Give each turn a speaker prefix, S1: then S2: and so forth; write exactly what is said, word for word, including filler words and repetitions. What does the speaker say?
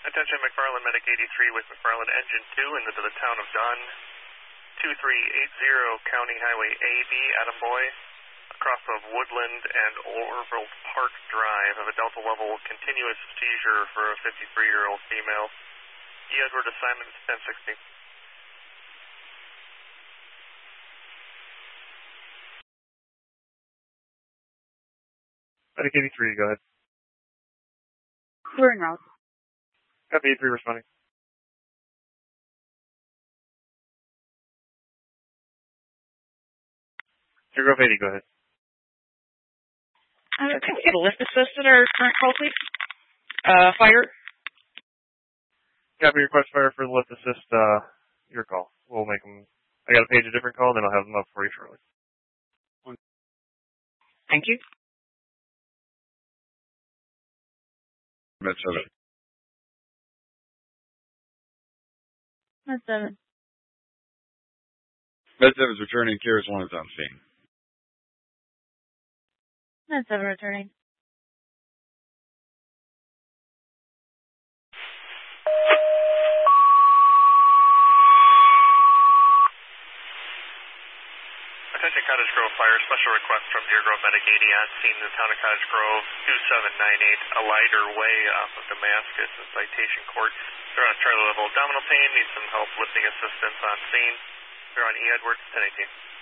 S1: Attention McFarland Medic eighty-three with McFarland Engine two into the town of Dunn. two three eight zero County Highway A B, Attaboy, across of Woodland and Orville Park Drive. Have a Delta level continuous seizure for a fifty-three-year-old female. E. Edward assignment is ten sixty.
S2: Medic eighty-three, go ahead.
S3: We're en route.
S2: Copy eighty-three responding. Deer Grove eighty, go ahead.
S3: Uh, can we get a lift assist in our current call, please? Uh, fire.
S2: Copy request fire for the lift assist, uh, your call. We'll make them, I got to page a different call, then I'll have them up for you shortly.
S3: Thank you.
S4: Med seven.
S3: Med seven.
S4: Med seven is returning. Keras one is on scene.
S3: Med seven returning.
S1: Attention Cottage Grove Fire, special request from Deer Grove Medic eighty on scene in the town of Cottage Grove, two seven nine eight, Alider Way off of Damascus and Citation Court. They're on Charlie level abdominal pain, need some help lifting assistance on scene. They're on E. Edwards, ten eighteen.